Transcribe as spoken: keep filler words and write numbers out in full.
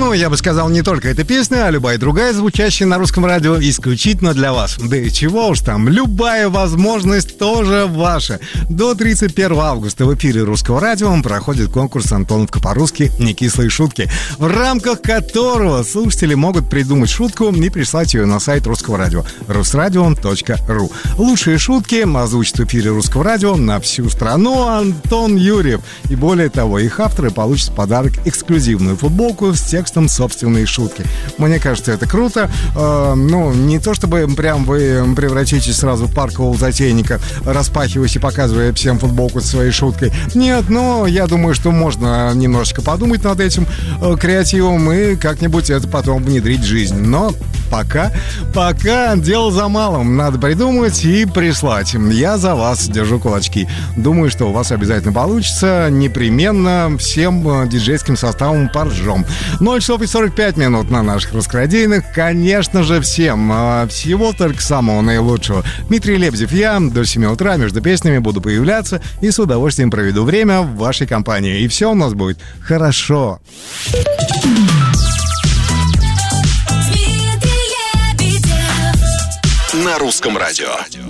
Ну, я бы сказал, не только эта песня, а любая другая, звучащая на русском радио, исключительно для вас. Да и чего уж там, любая возможность тоже ваша. До тридцать первого августа в эфире русского радио проходит конкурс «Антоновка по-русски. Некислые шутки», в рамках которого слушатели могут придумать шутку и прислать ее на сайт русского радио русрадио точка ру. Лучшие шутки озвучат в эфире русского радио на всю страну Антон Юрьев. И более того, их авторы получат в подарок эксклюзивную футболку с текстом собственной шутки. Мне кажется, это круто. Э, ну, не то чтобы прям вы превратитесь сразу в паркового затейника, распахиваясь и показывая всем футболку со своей шуткой. Нет, но я думаю, что можно немножечко подумать над этим э, креативом и как-нибудь это потом внедрить в жизнь. Но пока, пока дело за малым. Надо придумать и прислать. Я за вас держу кулачки. Думаю, что у вас обязательно получится. Непременно всем э, диджейским составом поржем. ноль часов и сорок пять минут на наших раскрадейных. Конечно же, всем э, всего только самого наилучшего. Дмитрий Лебедев, я до семи утра между песнями буду появляться и с удовольствием проведу время в вашей компании. И все у нас будет хорошо. На русском радио.